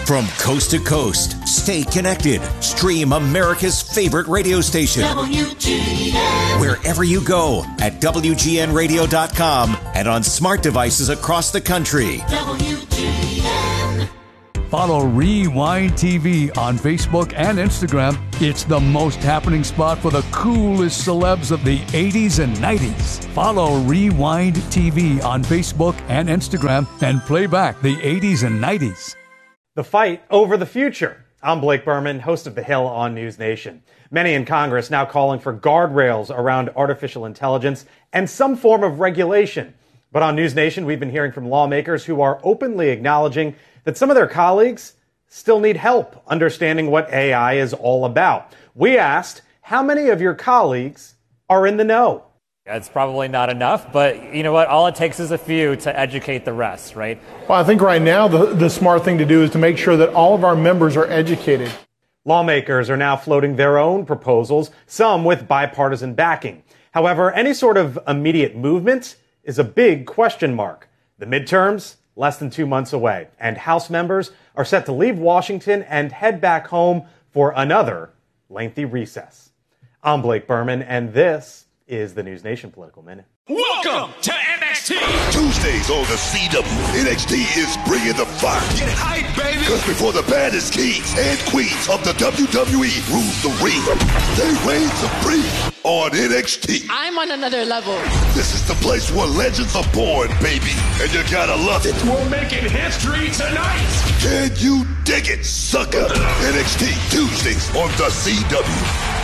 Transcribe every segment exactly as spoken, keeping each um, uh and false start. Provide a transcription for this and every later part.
From coast to coast, stay connected. Stream America's favorite radio station. W G N. Wherever you go at W G N radio dot com and on smart devices across the country. W G N. Follow Rewind T V on Facebook and Instagram. It's the most happening spot for the coolest celebs of the eighties and nineties. Follow Rewind T V on Facebook and Instagram and play back the eighties and nineties. The fight over the future. I'm Blake Berman, host of The Hill on News Nation. Many in Congress now calling for guardrails around artificial intelligence and some form of regulation. But on News Nation, we've been hearing from lawmakers who are openly acknowledging that some of their colleagues still need help understanding what A I is all about. We asked, how many of your colleagues are in the know? It's probably not enough, but you know what? All it takes is a few to educate the rest, right? Well, I think right now the, the smart thing to do is to make sure that all of our members are educated. Lawmakers are now floating their own proposals, some with bipartisan backing. However, any sort of immediate movement is a big question mark. The midterms, less than two months away, and House members are set to leave Washington and head back home for another lengthy recess. I'm Blake Berman, and this is the News Nation Political Minute. Welcome to N X T! Tuesdays on the C W, N X T is bringing the fire. Get hype, baby! Because before the baddest kings and queens of the W W E rule the ring, they reign supreme on N X T. I'm on another level. This is the place where legends are born, baby, and you gotta love it. We're making history tonight! Can you dig it, sucker? N X T, Tuesdays on the C W.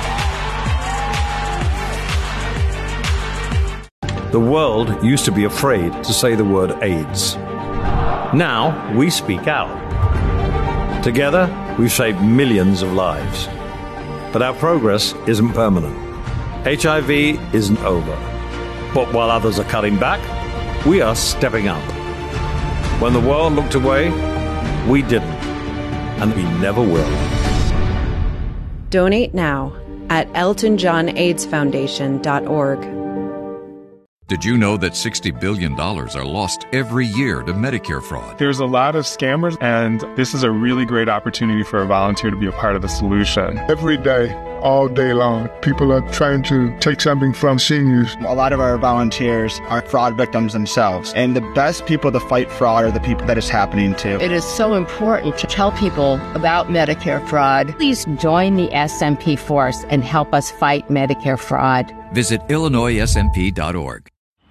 The world used to be afraid to say the word AIDS. Now we speak out. Together, we've saved millions of lives. But our progress isn't permanent. H I V isn't over. But while others are cutting back, we are stepping up. When the world looked away, we didn't. And we never will. Donate now at elton john aids foundation dot org. Did you know that sixty billion dollars are lost every year to Medicare fraud? There's a lot of scammers, and this is a really great opportunity for a volunteer to be a part of the solution. Every day, all day long, people are trying to take something from seniors. A lot of our volunteers are fraud victims themselves, and the best people to fight fraud are the people that it's happening to. It is so important to tell people about Medicare fraud. Please join the S M P force and help us fight Medicare fraud. Visit illinois s m p dot org.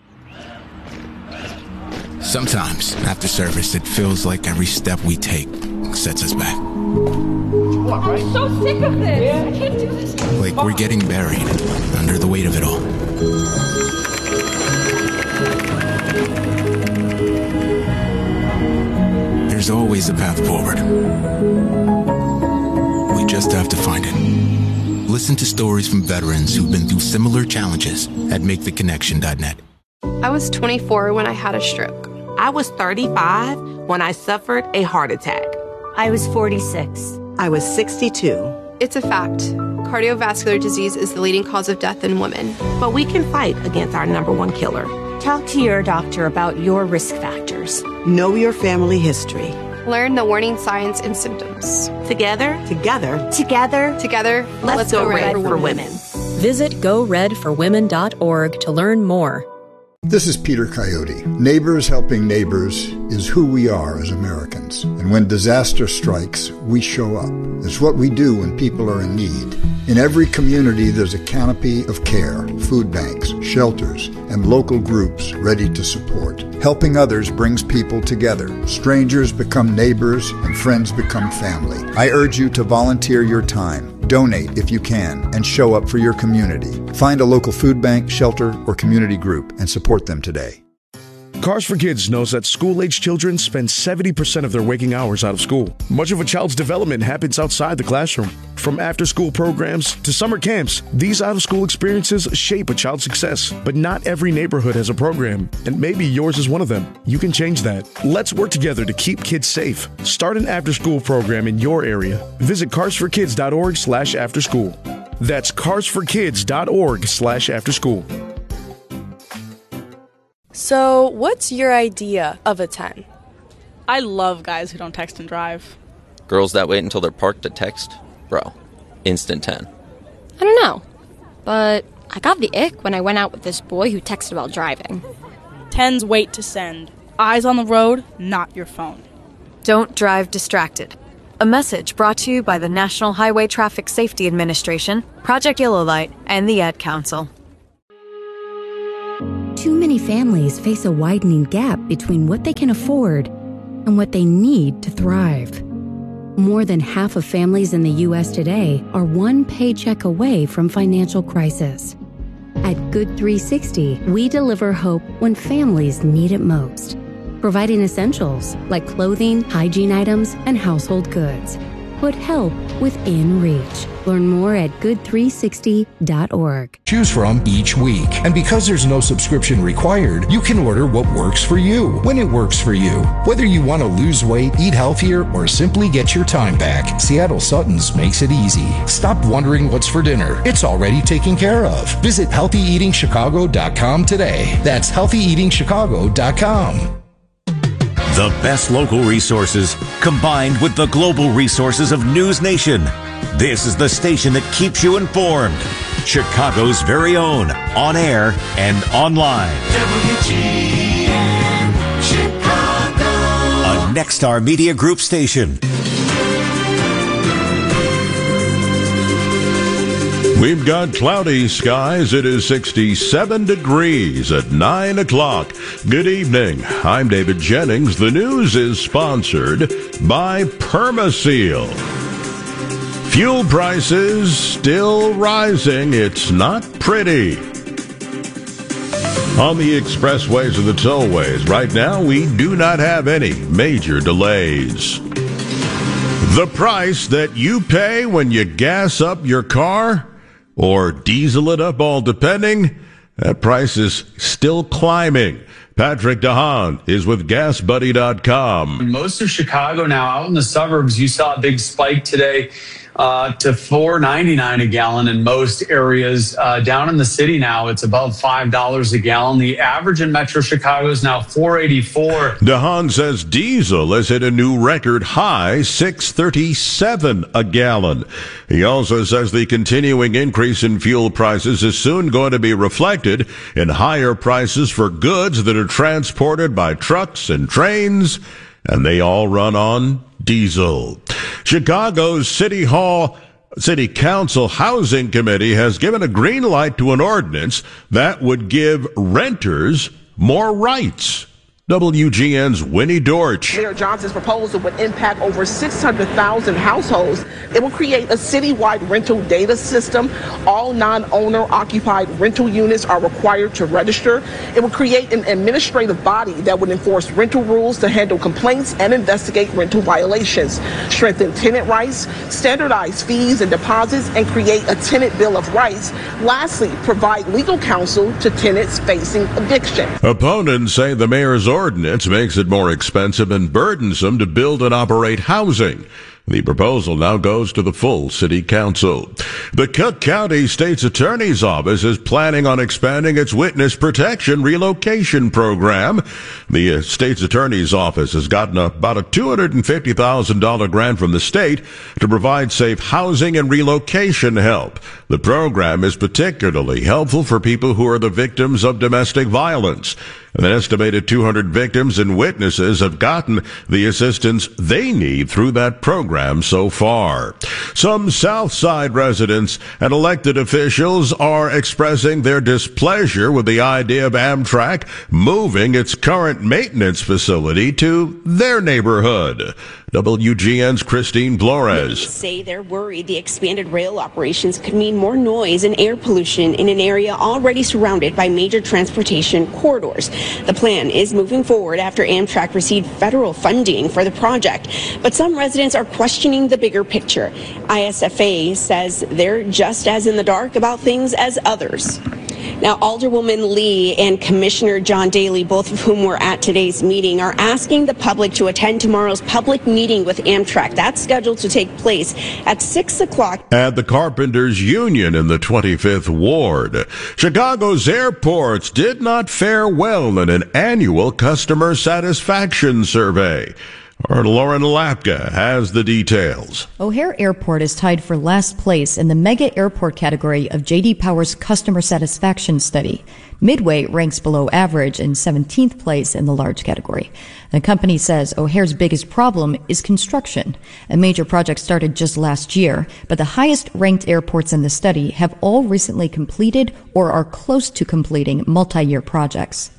Sometimes, after service, it feels like every step we take sets us back. I'm so sick of this. I can't do this. Like we're getting buried under the weight of it all. There's always a path forward. We just have to find it. Listen to stories from veterans who've been through similar challenges at make the connection dot net. I was twenty-four when I had a stroke. I was thirty-five when I suffered a heart attack. I was forty-six. I was sixty-two. It's a fact. Cardiovascular disease is the leading cause of death in women. But we can fight against our number one killer. Talk to your doctor about your risk factors. Know your family history. Learn the warning signs and symptoms. Together, together, together, together, let's, let's go, go red, red for, for women. women. Visit go red for women dot org to learn more. This is Peter Coyote. Neighbors helping neighbors is who we are as Americans. And when disaster strikes, we show up. It's what we do when people are in need. In every community, there's a canopy of care, food banks, shelters, and local groups ready to support. Helping others brings people together. Strangers become neighbors, and friends become family. I urge you to volunteer your time. Donate if you can, and show up for your community. Find a local food bank, shelter, or community group and support them today. Cars for Kids knows that school-age children spend seventy percent of their waking hours out of school. Much of a child's development happens outside the classroom. From after-school programs to summer camps, these out-of-school experiences shape a child's success. But not every neighborhood has a program, and maybe yours is one of them. You can change that. Let's work together to keep kids safe. Start an after-school program in your area. Visit cars for kids dot org slash after school. That's cars for kids dot org slash after school. So, what's your idea of a ten? I love guys who don't text and drive. Girls that wait until they're parked to text? Bro, instant ten. I don't know, but I got the ick when I went out with this boy who texted while driving. Tens wait to send. Eyes on the road, not your phone. Don't drive distracted. A message brought to you by the National Highway Traffic Safety Administration, Project Yellow Light, and the Ad Council. Too many families face a widening gap between what they can afford and what they need to thrive. More than half of families in the U S today are one paycheck away from financial crisis. At Good three sixty, we deliver hope when families need it most, providing essentials like clothing, hygiene items, and household goods. Put help within reach. Learn more at good three sixty dot org. Choose from each week. And because there's no subscription required, you can order what works for you, when it works for you. Whether you want to lose weight, eat healthier, or simply get your time back, Seattle Sutton's makes it easy. Stop wondering what's for dinner. It's already taken care of. Visit healthy eating chicago dot com today. That's healthy eating chicago dot com. The best local resources combined with the global resources of News Nation. This is the station that keeps you informed. Chicago's very own, on air and online. W G N Chicago. A Nexstar Media Group station. We've got cloudy skies. It is sixty-seven degrees at nine o'clock. Good evening. I'm David Jennings. The news is sponsored by Permaseal. Fuel prices still rising. It's not pretty. On the expressways and the tollways, right now we do not have any major delays. The price that you pay when you gas up your car or diesel it up, all depending, that price is still climbing. Patrick DeHaan is with gas buddy dot com. Most of Chicago now, out in the suburbs, you saw a big spike today uh, to four ninety-nine a gallon in most areas. Uh, down in the city now, it's above five dollars a gallon. The average in Metro Chicago is now four eighty-four. DeHaan says diesel has hit a new record high, six thirty-seven a gallon. He also says the continuing increase in fuel prices is soon going to be reflected in higher prices for goods that are transported by trucks and trains, and they all run on diesel. Chicago's City Hall City Council Housing Committee has given a green light to an ordinance that would give renters more rights. W G N's Winnie Dortch. Mayor Johnson's proposal would impact over six hundred thousand households. It will create a citywide rental data system. All non-owner occupied rental units are required to register. It will create an administrative body that would enforce rental rules to handle complaints and investigate rental violations, strengthen tenant rights, standardize fees and deposits, and create a tenant bill of rights. Lastly, provide legal counsel to tenants facing eviction. Opponents say the mayor's ordinance makes it more expensive and burdensome to build and operate housing. The proposal now goes to the full city council. The Cook County State's Attorney's Office is planning on expanding its witness protection relocation program. The State's Attorney's Office has gotten about a two hundred fifty thousand dollars grant from the state to provide safe housing and relocation help. The program is particularly helpful for people who are the victims of domestic violence. An estimated two hundred victims and witnesses have gotten the assistance they need through that program so far. Some South Side residents and elected officials are expressing their displeasure with the idea of Amtrak moving its current maintenance facility to their neighborhood. W G N's Christine Flores. Say they're worried the expanded rail operations could mean more noise and air pollution in an area already surrounded by major transportation corridors. The plan is moving forward after Amtrak received federal funding for the project, but some residents are questioning the bigger picture. I S F A says they're just as in the dark about things as others. Now, Alderwoman Lee and Commissioner John Daly, both of whom were at today's meeting, are asking the public to attend tomorrow's public meeting with Amtrak. That's scheduled to take place at six o'clock. At the Carpenters Union in the twenty-fifth Ward. Chicago's airports did not fare well in an annual customer satisfaction survey. Our Lauren Lapka has the details. O'Hare Airport is tied for last place in the mega airport category of J D Power's customer satisfaction study. Midway ranks below average in seventeenth place in the large category. The company says O'Hare's biggest problem is construction. A major project started just last year, but the highest ranked airports in the study have all recently completed or are close to completing multi-year projects.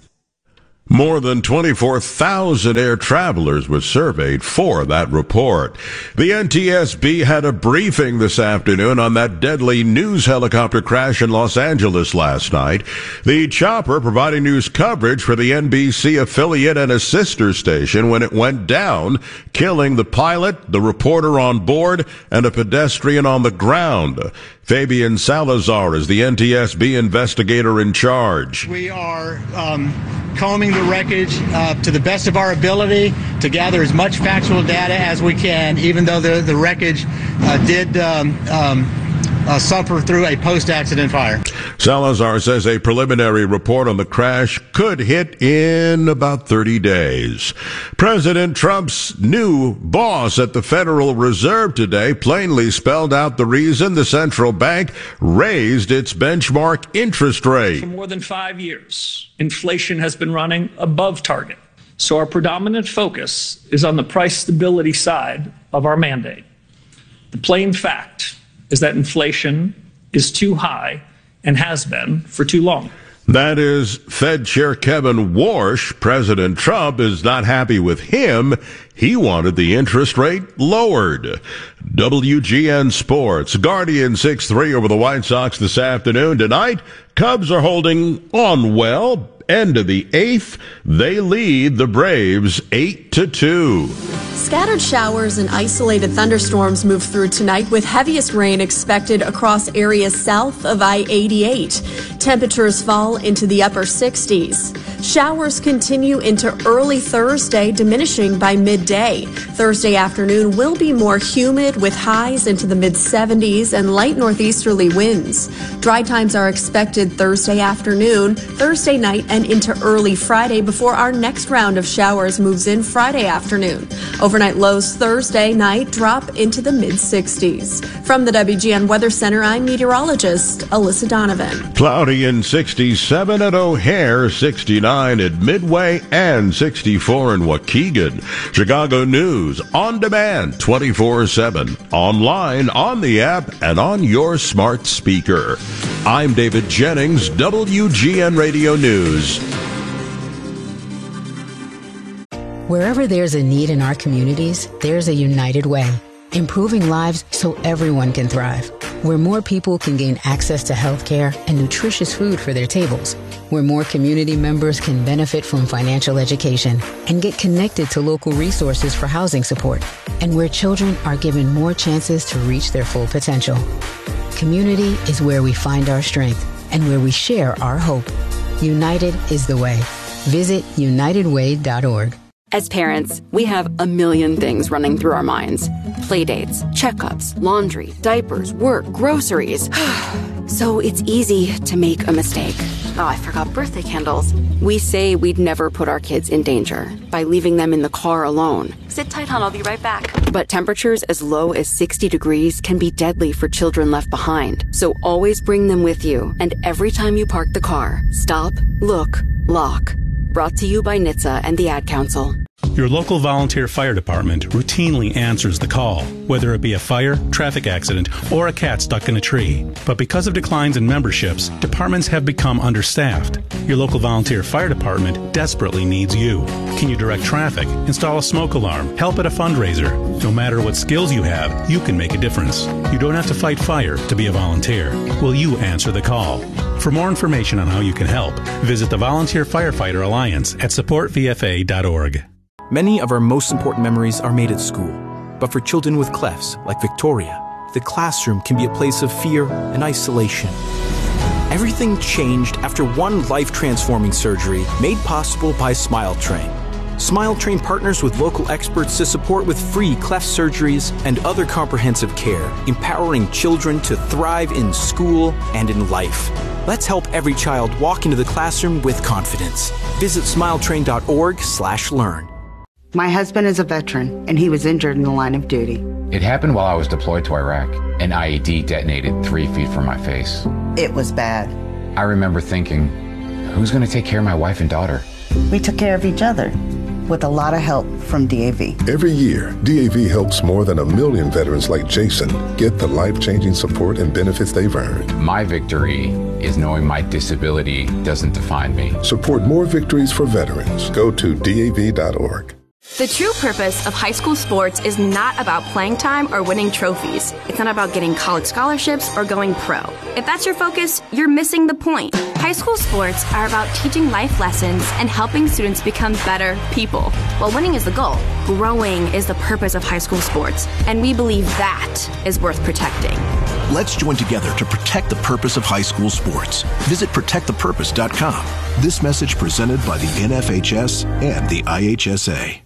More than twenty-four thousand air travelers were surveyed for that report. The N T S B had a briefing this afternoon on that deadly news helicopter crash in Los Angeles last night. The chopper providing news coverage for the N B C affiliate and a sister station when it went down, killing the pilot, the reporter on board, and a pedestrian on the ground. Fabian Salazar is the N T S B investigator in charge. We are um, combing the wreckage uh, to the best of our ability to gather as much factual data as we can, even though the, the wreckage uh, did um, um, uh, suffer through a post-accident fire. Salazar says a preliminary report on the crash could hit in about thirty days. President Trump's new boss at the Federal Reserve today plainly spelled out the reason the central bank raised its benchmark interest rate. For more than five years, inflation has been running above target. So our predominant focus is on the price stability side of our mandate. The plain fact is that inflation is too high and has been for too long. That is Fed Chair Kevin Warsh. President Trump is not happy with him. He wanted the interest rate lowered. W G N Sports. Guardians six three over the White Sox this afternoon. Tonight, Cubs are holding on well. End of the eighth, they lead the Braves eight to two. Scattered showers and isolated thunderstorms move through tonight with heaviest rain expected across areas south of I eighty-eight. Temperatures fall into the upper sixties. Showers continue into early Thursday, diminishing by midday. Thursday afternoon will be more humid with highs into the mid seventies and light northeasterly winds. Dry times are expected Thursday afternoon, Thursday night, and into early Friday before our next round of showers moves in Friday afternoon. Overnight lows Thursday night drop into the mid sixties. From the W G N Weather Center, I'm meteorologist Alyssa Donovan. Cloudy and sixty-seven at O'Hare, sixty-nine at Midway, and sixty-four in Waukegan. Chicago News on demand twenty-four seven, online, on the app, and on your smart speaker. I'm David Jennings, W G N Radio News. Wherever there's a need in our communities, there's a United Way, improving lives so everyone can thrive. Where more people can gain access to health care and nutritious food for their tables. Where more community members can benefit from financial education and get connected to local resources for housing support. And where children are given more chances to reach their full potential. Community is where we find our strength and where we share our hope. United is the way. Visit united way dot org. As parents, we have a million things running through our minds. Playdates, checkups, laundry, diapers, work, groceries. So it's easy to make a mistake. Oh, I forgot birthday candles. We say we'd never put our kids in danger by leaving them in the car alone. Sit tight, hon, I'll be right back. But temperatures as low as sixty degrees can be deadly for children left behind. So always bring them with you. And every time you park the car, stop, look, lock. Brought to you by N H T S A and the Ad Council. Your local volunteer fire department routinely answers the call, whether it be a fire, traffic accident, or a cat stuck in a tree. But because of declines in memberships, departments have become understaffed. Your local volunteer fire department desperately needs you. Can you direct traffic, install a smoke alarm, help at a fundraiser? No matter what skills you have, you can make a difference. You don't have to fight fire to be a volunteer. Will you answer the call? For more information on how you can help, visit the Volunteer Firefighter Alliance at support v f a dot org. Many of our most important memories are made at school. But for children with clefts, like Victoria, the classroom can be a place of fear and isolation. Everything changed after one life-transforming surgery made possible by SmileTrain. SmileTrain partners with local experts to support with free cleft surgeries and other comprehensive care, empowering children to thrive in school and in life. Let's help every child walk into the classroom with confidence. Visit smiletrain dot org slash learn. My husband is a veteran, and he was injured in the line of duty. It happened while I was deployed to Iraq. An I E D detonated three feet from my face. It was bad. I remember thinking, who's going to take care of my wife and daughter? We took care of each other with a lot of help from D A V. Every year, D A V helps more than a million veterans like Jason get the life-changing support and benefits they've earned. My victory is knowing my disability doesn't define me. Support more victories for veterans. Go to D A V dot org. The true purpose of high school sports is not about playing time or winning trophies. It's not about getting college scholarships or going pro. If that's your focus, you're missing the point. High school sports are about teaching life lessons and helping students become better people. While winning is the goal, growing is the purpose of high school sports, and we believe that is worth protecting. Let's join together to protect the purpose of high school sports. Visit protect the purpose dot com. This message presented by the N F H S and the I H S A.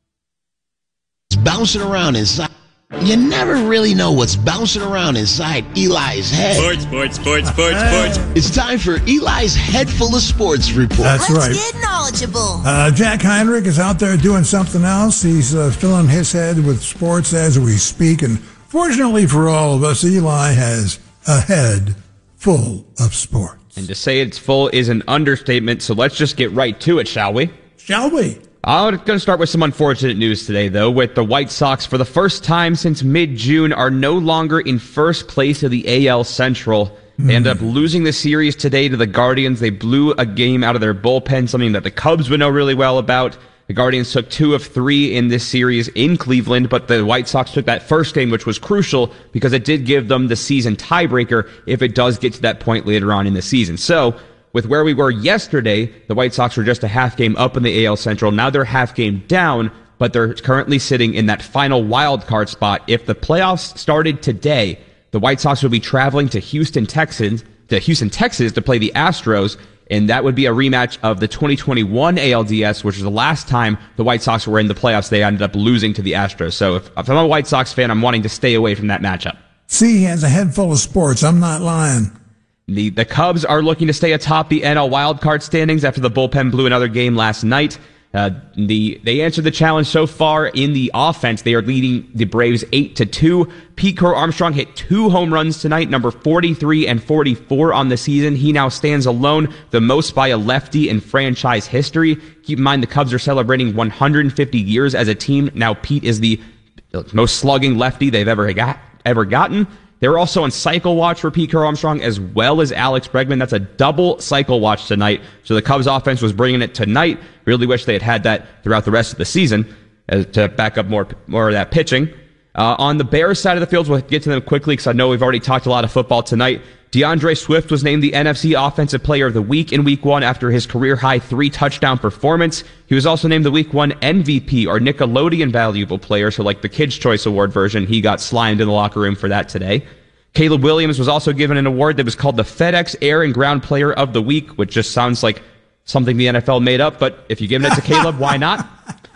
Bouncing around inside. You never really know what's bouncing around inside Eli's head. Sports, sports, sports, sports, sports. It's time for Eli's Head Full of Sports report. That's Let's right. get knowledgeable. Uh, Jack Heinrich is out there doing something else. He's uh, filling his head with sports as we speak. And fortunately for all of us, Eli has a head full of sports. And to say it's full is an understatement, so let's just get right to it, shall we? Shall we? I'm going to start with some unfortunate news today, though, with the White Sox, for the first time since mid-June, are no longer in first place of the A L Central. Mm. They ended up losing the series today to the Guardians. They blew a game out of their bullpen, something that the Cubs would know really well about. The Guardians took two of three in this series in Cleveland, but the White Sox took that first game, which was crucial because it did give them the season tiebreaker if it does get to that point later on in the season. So, with where we were yesterday, the White Sox were just a half game up in the A L Central. Now they're half game down, but they're currently sitting in that final wild card spot. If the playoffs started today, the White Sox would be traveling to Houston, Texas, to Houston, Texas to play the Astros, and that would be a rematch of the twenty twenty-one A L D S, which was the last time the White Sox were in the playoffs. They ended up losing to the Astros. So if, if I'm a White Sox fan, I'm wanting to stay away from that matchup. See, he has a head full of sports. I'm not lying. The the Cubs are looking to stay atop the N L wildcard standings after the bullpen blew another game last night. Uh, the they answered the challenge so far in the offense. They are leading the Braves eight to two. Pete Crow Armstrong hit two home runs tonight, number forty-three and forty-four on the season. He now stands alone, the most by a lefty in franchise history. Keep in mind the Cubs are celebrating one hundred fifty years as a team. Now Pete is the most slugging lefty they've ever got ever gotten. They're also on cycle watch for Pete Crow Armstrong as well as Alex Bregman. That's a double cycle watch tonight. So the Cubs offense was bringing it tonight. Really wish they had had that throughout the rest of the season uh, to back up more more of that pitching. Uh, on the Bears side of the field, we'll get to them quickly because I know we've already talked a lot of football tonight. DeAndre Swift was named the N F C Offensive Player of the Week in Week one after his career-high three-touchdown performance. He was also named the Week one M V P, or Nickelodeon Valuable Player, so like the Kids' Choice Award version. He got slimed in the locker room for that today. Caleb Williams was also given an award that was called the FedEx Air and Ground Player of the Week, which just sounds like something the N F L made up, but if you're giving it to Caleb, why not?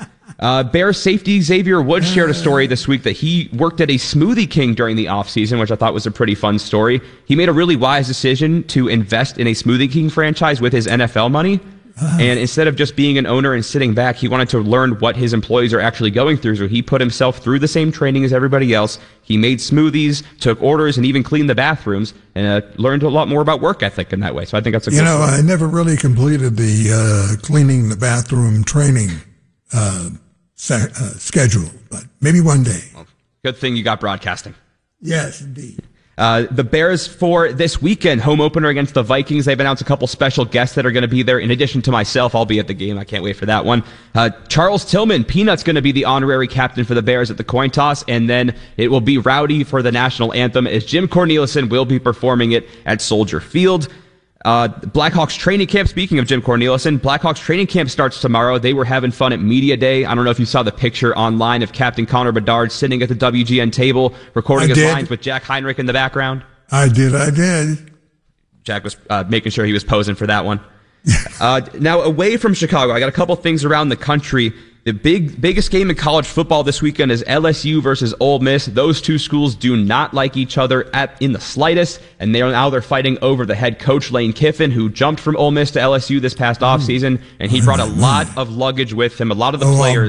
Uh, Bears safety Xavier Woods shared a story this week that he worked at a Smoothie King during the offseason, which I thought was a pretty fun story. He made a really wise decision to invest in a Smoothie King franchise with his N F L money. And instead of just being an owner and sitting back, he wanted to learn what his employees are actually going through. So he put himself through the same training as everybody else. He made smoothies, took orders, and even cleaned the bathrooms, and uh, learned a lot more about work ethic in that way. So I think that's a good You know, story. I never really completed the uh, cleaning the bathroom training uh, se- uh, schedule, but maybe one day. Well, good thing you got broadcasting. Yes, indeed. Uh, the Bears for this weekend, home opener against the Vikings. They've announced a couple special guests that are going to be there. In addition to myself, I'll be at the game. I can't wait for that one. Uh, Charles Tillman, Peanut's going to be the honorary captain for the Bears at the coin toss. And then it will be Rowdy for the national anthem as Jim Cornelison will be performing it at Soldier Field. Uh, Blackhawks training camp, speaking of Jim Cornelison, Blackhawks training camp starts tomorrow. They were having fun at Media Day. I don't know if you saw the picture online of Captain Connor Bedard sitting at the W G N table, recording I his did. lines with Jack Heinrich in the background. I did, I did. Jack was uh, making sure he was posing for that one. uh, now, away from Chicago, I got a couple things around the country. The big biggest game in college football this weekend is L S U versus Ole Miss. Those two schools do not like each other at in the slightest, and they are now they're fighting over the head coach Lane Kiffin, who jumped from Ole Miss to L S U this past offseason, and he brought a lot of luggage with him. A lot of the oh, players. Um,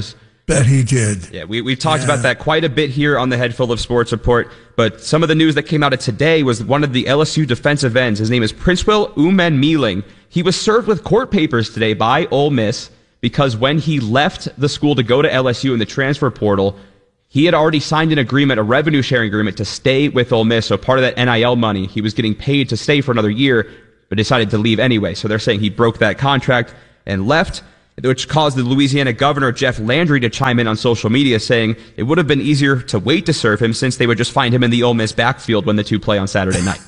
Bet he did. Yeah, we, we've talked Yeah. about that quite a bit here on the Head Full of Sports report, but some of the news that came out of today was one of the L S U defensive ends. His name is Princewell Umen-Mealing. He was served with court papers today by Ole Miss because when he left the school to go to L S U in the transfer portal, he had already signed an agreement, a revenue sharing agreement, to stay with Ole Miss. So part of that N I L money, he was getting paid to stay for another year, but decided to leave anyway. So they're saying he broke that contract and left, which caused the Louisiana governor, Jeff Landry, to chime in on social media saying it would have been easier to wait to serve him since they would just find him in the Ole Miss backfield when the two play on Saturday night.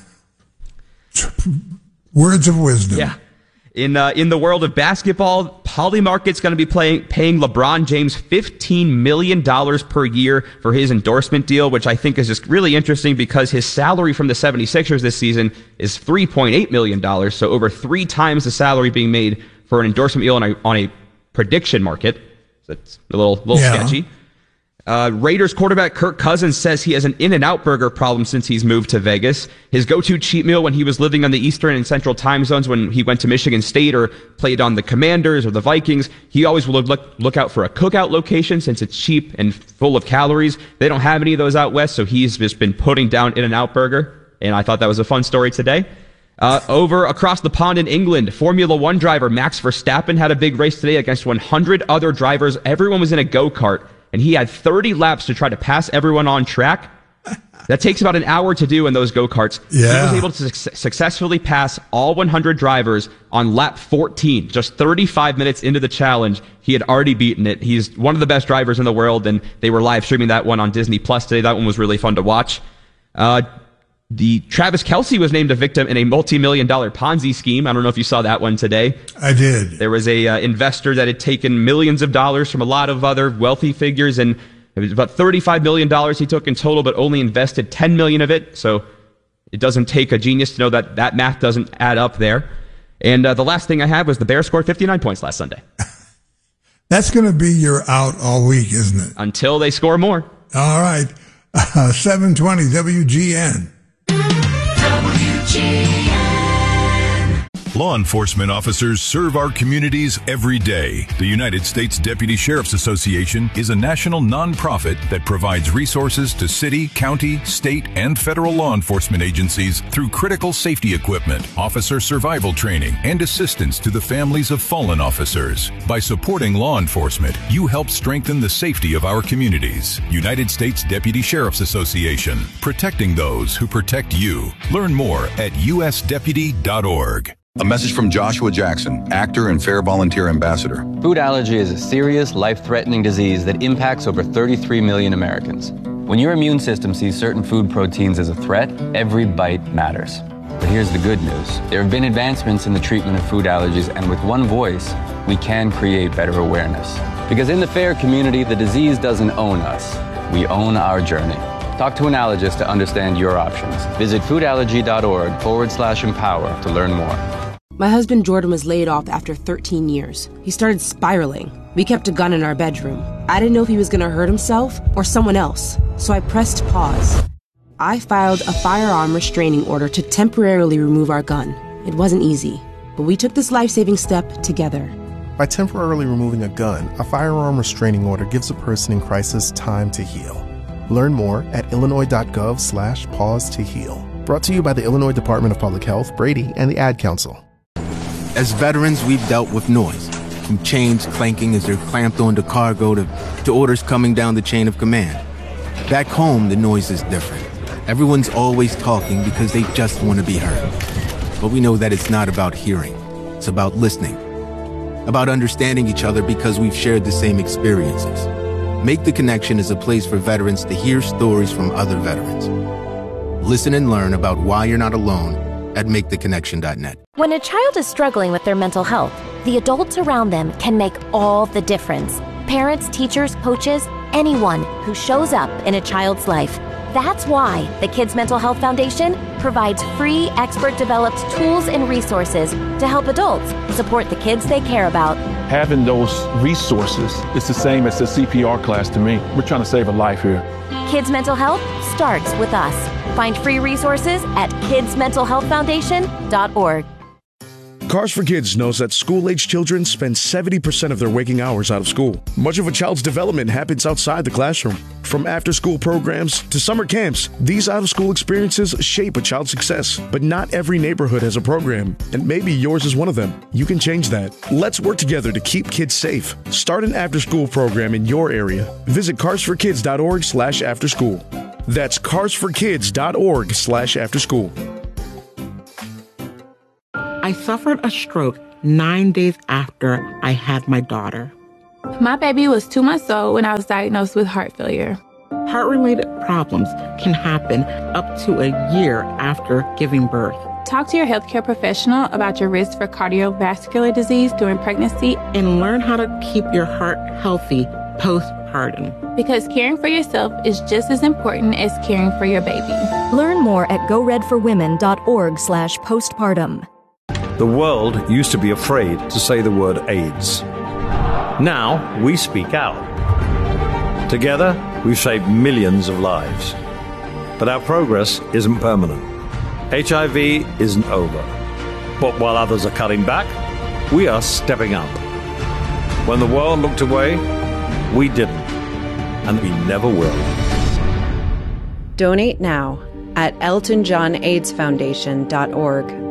Words of wisdom. Yeah. In uh, in the world of basketball, Polymarket's going to be playing, paying LeBron James fifteen million dollars per year for his endorsement deal, which I think is just really interesting because his salary from the seventy-sixers this season is three point eight million dollars, so over three times the salary being made for an endorsement deal on a, on a prediction market. So it's a little, little Yeah. sketchy. Uh, Raiders quarterback Kirk Cousins says he has an In-N-Out burger problem since he's moved to Vegas. His go-to cheat meal when he was living on the Eastern and Central time zones when he went to Michigan State or played on the Commanders or the Vikings, he always would look, look out for a cookout location since it's cheap and full of calories. They don't have any of those out west, so he's just been putting down In-N-Out burger, and I thought that was a fun story today. Uh, over across the pond in England, Formula One driver Max Verstappen had a big race today against one hundred other drivers. Everyone was in a go-kart, and he had thirty laps to try to pass everyone on track. That takes about an hour to do in those go-karts. Yeah. He was able to su- successfully pass all one hundred drivers on lap fourteen. Just thirty-five minutes into the challenge, he had already beaten it. He's one of the best drivers in the world, and they were live streaming that one on Disney Plus today. That one was really fun to watch. Uh, The Travis Kelce was named a victim in a multi-million dollar Ponzi scheme. I don't know if you saw that one today. I did. There was a uh, investor that had taken millions of dollars from a lot of other wealthy figures, and it was about thirty-five million dollars he took in total, but only invested ten million dollars of it. So it doesn't take a genius to know that that math doesn't add up there. And uh, the last thing I have was the Bears scored fifty-nine points last Sunday. That's going to be your out all week, isn't it? Until they score more. All right. Uh, seven twenty W G N. Law enforcement officers serve our communities every day. The United States Deputy Sheriff's Association is a national nonprofit that provides resources to city, county, state, and federal law enforcement agencies through critical safety equipment, officer survival training, and assistance to the families of fallen officers. By supporting law enforcement, you help strengthen the safety of our communities. United States Deputy Sheriff's Association, protecting those who protect you. Learn more at U S deputy dot org. A message from Joshua Jackson, actor and Fair Volunteer Ambassador. Food allergy is a serious, life-threatening disease that impacts over thirty-three million Americans. When your immune system sees certain food proteins as a threat, every bite matters. But here's the good news. There have been advancements in the treatment of food allergies, and with one voice, we can create better awareness. Because in the FAIR community, the disease doesn't own us. We own our journey. Talk to an allergist to understand your options. Visit foodallergy.org forward slash empower to learn more. My husband Jordan was laid off after thirteen years. He started spiraling. We kept a gun in our bedroom. I didn't know if he was going to hurt himself or someone else, so I pressed pause. I filed a firearm restraining order to temporarily remove our gun. It wasn't easy, but we took this life-saving step together. By temporarily removing a gun, a firearm restraining order gives a person in crisis time to heal. Learn more at illinois.gov slash pause to heal. Brought to you by the Illinois Department of Public Health, Brady, and the Ad Council. As veterans, we've dealt with noise, from chains clanking as they're clamped onto cargo to, to orders coming down the chain of command. Back home, the noise is different. Everyone's always talking because they just want to be heard. But we know that it's not about hearing. It's about listening. About understanding each other because we've shared the same experiences. Make the Connection is a place for veterans to hear stories from other veterans. Listen and learn about why you're not alone at make the connection dot net. When a child is struggling with their mental health, the adults around them can make all the difference. Parents, teachers, coaches, anyone who shows up in a child's life. That's why the Kids Mental Health Foundation provides free, expert-developed tools and resources to help adults support the kids they care about. Having those resources is the same as the C P R class to me. We're trying to save a life here. Kids Mental Health starts with us. Find free resources at kids mental health foundation dot org. Cars for Kids knows that school-age children spend seventy percent of their waking hours out of school. Much of a child's development happens outside the classroom. From after-school programs to summer camps, these out-of-school experiences shape a child's success. But not every neighborhood has a program, and maybe yours is one of them. You can change that. Let's work together to keep kids safe. Start an after-school program in your area. Visit cars for kids dot org slash after school. That's cars for kids dot org slash after school. I suffered a stroke nine days after I had my daughter. My baby was two months old when I was diagnosed with heart failure. Heart-related problems can happen up to a year after giving birth. Talk to your healthcare professional about your risk for cardiovascular disease during pregnancy and learn how to keep your heart healthy postpartum. Because caring for yourself is just as important as caring for your baby. Learn more at go red for women dot org slash postpartum. The world used to be afraid to say the word AIDS. Now we speak out. Together, we've saved millions of lives. But our progress isn't permanent. H I V isn't over. But while others are cutting back, we are stepping up. When the world looked away, we didn't. And we never will. Donate now at elton john aids foundation dot org.